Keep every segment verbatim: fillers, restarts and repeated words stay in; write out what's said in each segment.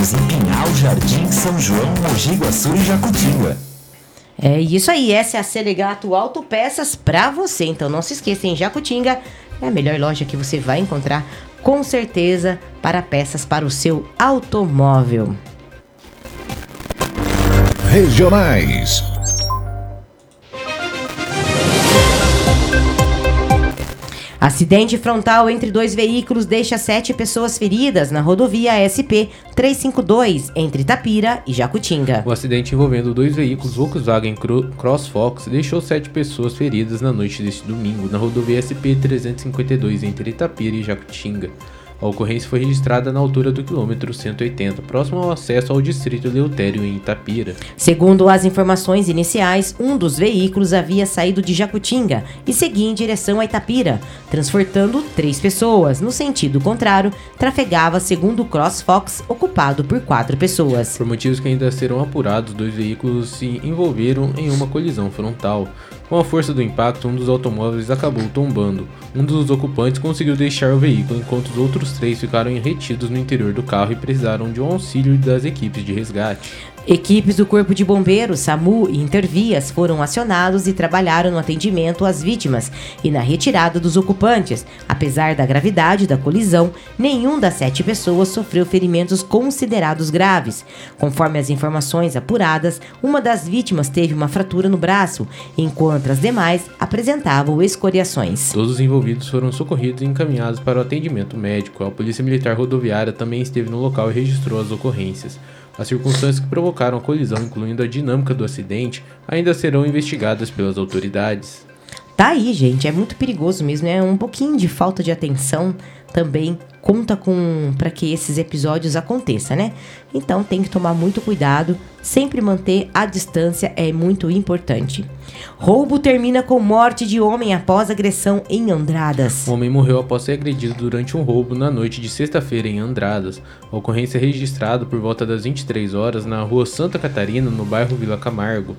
serviços em Pinhal, Jardim, São João, Mogi Guaçu e Jacutinga. É isso aí, essa é a Selegato Autopeças pra você. Então não se esqueça, em Jacutinga é a melhor loja que você vai encontrar, com certeza, para peças para o seu automóvel. Regionais. Acidente frontal entre dois veículos deixa sete pessoas feridas na rodovia S P trezentos e cinquenta e dois, entre Itapira e Jacutinga. O acidente envolvendo dois veículos Volkswagen CrossFox deixou sete pessoas feridas na noite deste domingo na rodovia S P trezentos e cinquenta e dois, entre Itapira e Jacutinga. A ocorrência foi registrada na altura do quilômetro cento e oitenta, próximo ao acesso ao distrito Eleutério, em Itapira. Segundo as informações iniciais, um dos veículos havia saído de Jacutinga e seguia em direção a Itapira, transportando três pessoas. No sentido contrário, trafegava segundo o CrossFox, ocupado por quatro pessoas. Por motivos que ainda serão apurados, dois veículos se envolveram em uma colisão frontal. Com a força do impacto, um dos automóveis acabou tombando. Um dos ocupantes conseguiu deixar o veículo, enquanto os outros três ficaram retidos no interior do carro e precisaram de um auxílio das equipes de resgate. Equipes do Corpo de Bombeiros, SAMU e Intervias foram acionados e trabalharam no atendimento às vítimas e na retirada dos ocupantes. Apesar da gravidade da colisão, nenhum das sete pessoas sofreu ferimentos considerados graves. Conforme as informações apuradas, uma das vítimas teve uma fratura no braço, enquanto as demais apresentavam escoriações. Todos os envolvidos foram socorridos e encaminhados para o atendimento médico. A Polícia Militar Rodoviária também esteve no local e registrou as ocorrências. As circunstâncias que provocaram a colisão, incluindo a dinâmica do acidente, ainda serão investigadas pelas autoridades. Tá aí, gente, é muito perigoso mesmo, é um pouquinho de falta de atenção também conta com para que esses episódios aconteçam, né? Então tem que tomar muito cuidado, sempre manter a distância é muito importante. Roubo termina com morte de homem após agressão em Andradas. O homem morreu após ser agredido durante um roubo na noite de sexta-feira em Andradas. A ocorrência é registrada por volta das vinte e três horas na rua Santa Catarina, no bairro Vila Camargo.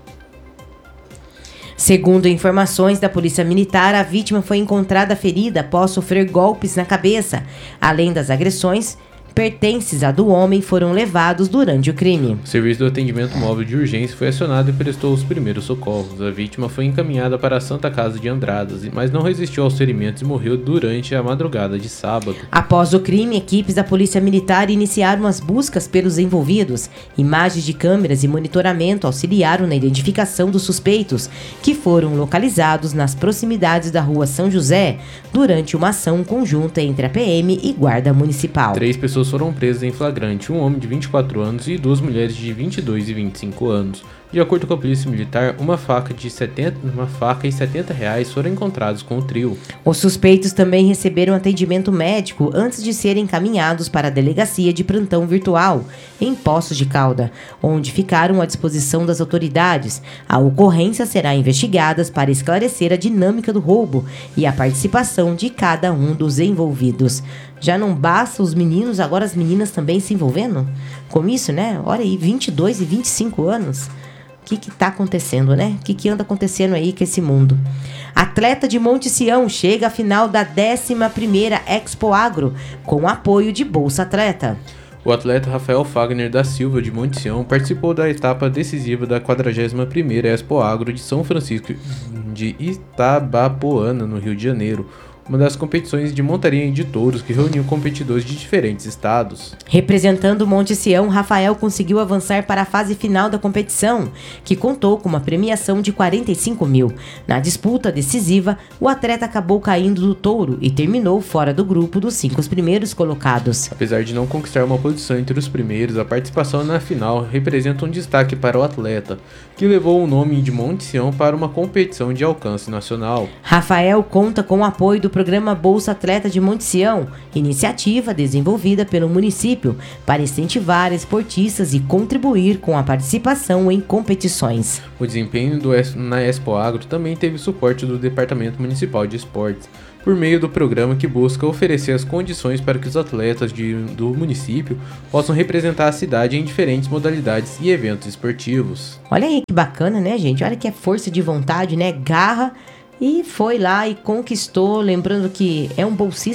Segundo informações da Polícia Militar, a vítima foi encontrada ferida após sofrer golpes na cabeça. Além das agressões, pertences a do homem foram levados durante o crime. O serviço do atendimento móvel de urgência foi acionado e prestou os primeiros socorros. A vítima foi encaminhada para a Santa Casa de Andradas, mas não resistiu aos ferimentos e morreu durante a madrugada de sábado. Após o crime, equipes da Polícia Militar iniciaram as buscas pelos envolvidos. Imagens de câmeras e monitoramento auxiliaram na identificação dos suspeitos, que foram localizados nas proximidades da rua São José, durante uma ação conjunta entre a P M e Guarda Municipal. Três pessoas foram presas em flagrante, um homem de vinte e quatro anos e duas mulheres de vinte e dois e vinte e cinco anos. De acordo com a Polícia Militar, uma faca, de setenta, uma faca e setenta reais foram encontrados com o trio. Os suspeitos também receberam atendimento médico antes de serem encaminhados para a Delegacia de Plantão Virtual, em Poços de Calda, onde ficaram à disposição das autoridades. A ocorrência será investigada para esclarecer a dinâmica do roubo e a participação de cada um dos envolvidos. Já não basta os meninos, agora as meninas também se envolvendo com isso, né? Olha aí, vinte e dois e vinte e cinco anos. O que que tá acontecendo, né? O que que anda acontecendo aí com esse mundo? Atleta de Monte Sião chega à final da décima primeira Expo Agro, com apoio de Bolsa Atleta. O atleta Rafael Fagner da Silva, de Monte Sião, participou da etapa decisiva da quadragésima primeira Expo Agro de São Francisco de Itabapoana, no Rio de Janeiro, uma das competições de montaria de touros que reuniu competidores de diferentes estados. Representando o Monte Sião, Rafael conseguiu avançar para a fase final da competição, que contou com uma premiação de quarenta e cinco mil. Na disputa decisiva, o atleta acabou caindo do touro e terminou fora do grupo dos cinco primeiros colocados. Apesar de não conquistar uma posição entre os primeiros, a participação na final representa um destaque para o atleta, que levou o nome de Monte Sião para uma competição de alcance nacional. Rafael conta com o apoio do Programa Bolsa Atleta de Monte Sião, iniciativa desenvolvida pelo município para incentivar esportistas e contribuir com a participação em competições. O desempenho do, na Expo Agro também teve suporte do Departamento Municipal de Esportes, por meio do programa que busca oferecer as condições para que os atletas de, do município possam representar a cidade em diferentes modalidades e eventos esportivos. Olha aí que bacana, né, gente? Olha que é força de vontade, né? Garra. E foi lá e conquistou, lembrando que é um bolsista,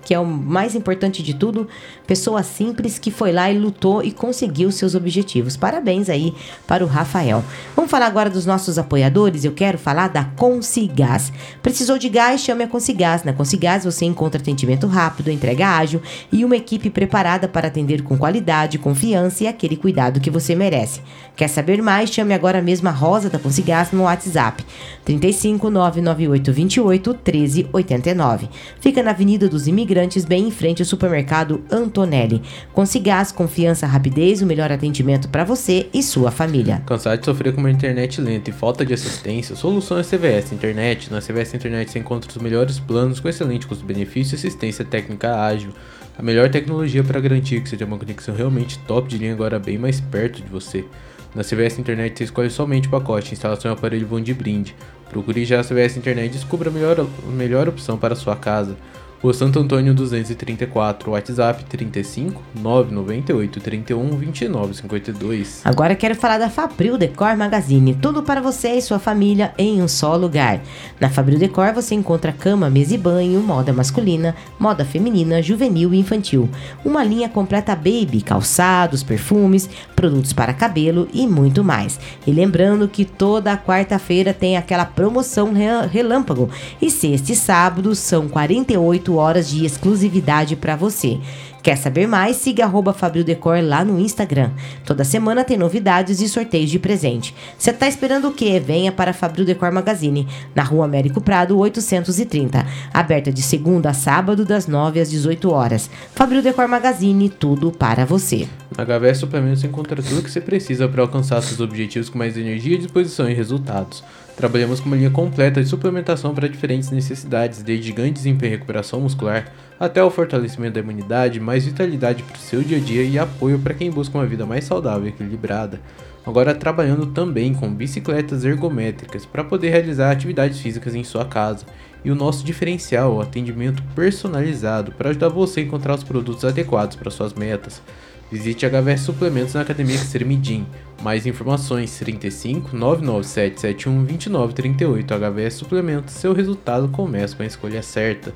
que é o mais importante de tudo, pessoa simples que foi lá e lutou e conseguiu seus objetivos. Parabéns aí para o Rafael. Vamos falar agora dos nossos apoiadores. Eu quero falar da Consigás. Precisou de gás? Chame a Consigás. Na Consigás você encontra atendimento rápido, entrega ágil e uma equipe preparada para atender com qualidade, confiança e aquele cuidado que você merece. Quer saber mais? Chame agora mesmo a Rosa da Consigás no WhatsApp trinta e cinco, nove nove oito dois oito, treze oitenta e nove. Fica na Avenida dos Imigrantes, bem em frente ao supermercado Antonelli. Consigás, confiança, rapidez, o melhor atendimento para você e sua família. Cansado de sofrer com uma internet lenta e falta de assistência? Solução é C V S Internet. Na C V S Internet você encontra os melhores planos com excelente custo-benefício e assistência técnica ágil. A melhor tecnologia para garantir que seja uma conexão realmente top de linha, agora bem mais perto de você. Na C V S Internet você escolhe somente o pacote, instalação e aparelho vão de brinde. Procure já a C V S Internet e descubra a melhor, a melhor opção para a sua casa. Rua Santo Antônio duzentos e trinta e quatro, WhatsApp trinta e cinco, nove nove oito, trinta e um, vinte e nove cinquenta e dois. Agora quero falar da Fabril Decor Magazine, tudo para você e sua família em um só lugar. Na Fabril Decor você encontra cama, mesa e banho, moda masculina, moda feminina, juvenil e infantil. Uma linha completa baby, calçados, perfumes, produtos para cabelo e muito mais. E lembrando que toda quarta-feira tem aquela promoção relâmpago e sexta e sábado são quarenta e oito horas de exclusividade para você. Quer saber mais? Siga arroba Fabril Decor lá no Instagram. Toda semana tem novidades e sorteios de presente. Você tá esperando o quê? Venha para a Fabril Decor Magazine, na Rua Américo Prado oitocentos e trinta. Aberta de segunda a sábado, das nove às dezoito horas. Fabril Decor Magazine, tudo para você. Na H V S Suplementos você encontra tudo o que você precisa para alcançar seus objetivos com mais energia, disposição e resultados. Trabalhamos com uma linha completa de suplementação para diferentes necessidades, desde ganho de desempenho e recuperação muscular, até o fortalecimento da imunidade, mais vitalidade para o seu dia a dia e apoio para quem busca uma vida mais saudável e equilibrada. Agora trabalhando também com bicicletas ergométricas para poder realizar atividades físicas em sua casa. E o nosso diferencial, o atendimento personalizado para ajudar você a encontrar os produtos adequados para suas metas. Visite a H V S Suplementos na Academia Extremidim. Mais informações trinta e cinco, nove nove sete sete um, vinte e nove trinta e oito. H V S Suplementos, seu resultado começa com a escolha certa.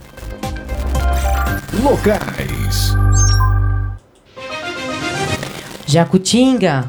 Locais. Jacutinga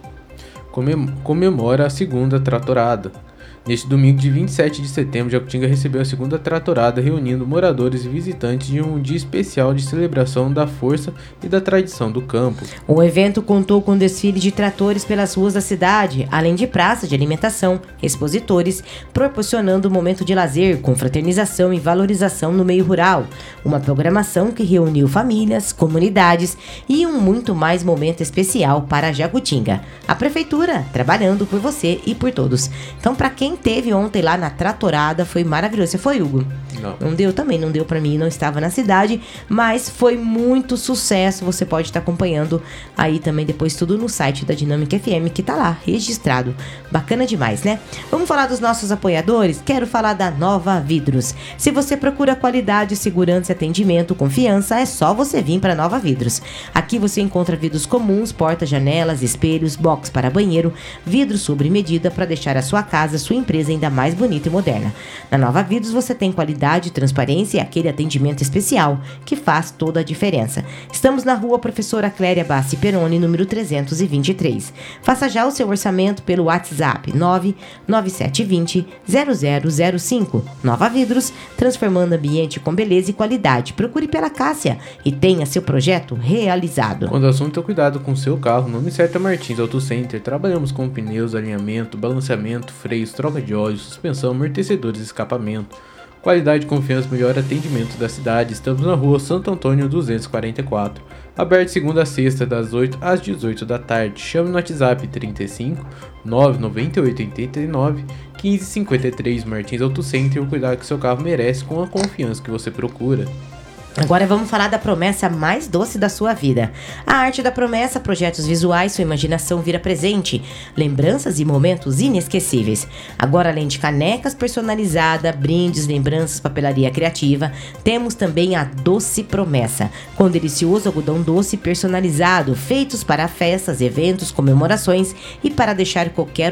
Comem- comemora a segunda tratorada. Neste domingo de vinte e sete de setembro, Jacutinga recebeu a segunda tratorada, reunindo moradores e visitantes de um dia especial de celebração da força e da tradição do campo. O evento contou com desfile de tratores pelas ruas da cidade, além de praças de alimentação, expositores, proporcionando um momento de lazer, confraternização e valorização no meio rural. Uma programação que reuniu famílias, comunidades e um muito mais momento especial para Jacutinga. A prefeitura trabalhando por você e por todos. Então, para quem teve ontem lá na tratorada, foi maravilhoso. Você foi, Hugo? Não. Não deu também, não deu pra mim, não estava na cidade, mas foi muito sucesso. Você pode estar acompanhando aí também depois tudo no site da Dinâmica F M, que tá lá, registrado. Bacana demais, né? Vamos falar dos nossos apoiadores? Quero falar da Nova Vidros. Se você procura qualidade, segurança e atendimento, confiança, é só você vir para Nova Vidros. Aqui você encontra vidros comuns, portas, janelas, espelhos, box para banheiro, vidros sobre medida para deixar a sua casa, sua empresa ainda mais bonita e moderna. Na Nova Vidros você tem qualidade, transparência e aquele atendimento especial que faz toda a diferença. Estamos na Rua Professora Cléria Bassi Peroni, número trezentos e vinte e três. Faça já o seu orçamento pelo WhatsApp nove nove sete dois zero zero zero zero cinco. Nova Vidros, transformando ambiente com beleza e qualidade. Procure pela Cássia e tenha seu projeto realizado. Quando o assunto é cuidado com seu carro, nome certo é Martins Auto Center. Trabalhamos com pneus, alinhamento, balanceamento, freios, troca de óleo, suspensão, amortecedores e escapamento. Qualidade, confiança, melhor atendimento da cidade. Estamos na Rua Santo Antônio duzentos e quarenta e quatro. Aberto de segunda a sexta, das oito às dezoito da tarde. Chame no WhatsApp trinta e cinco, nove nove oito, oitenta e nove, quinze cinquenta e três. Martins Auto Center, o cuidado que seu carro merece com a confiança que você procura. Agora vamos falar da promessa mais doce da sua vida. A arte da promessa, projetos visuais, sua imaginação vira presente, lembranças e momentos inesquecíveis. Agora, além de canecas personalizadas, brindes, lembranças, papelaria criativa, temos também a Doce Promessa, com delicioso algodão doce personalizado, feitos para festas, eventos, comemorações e para deixar qualquer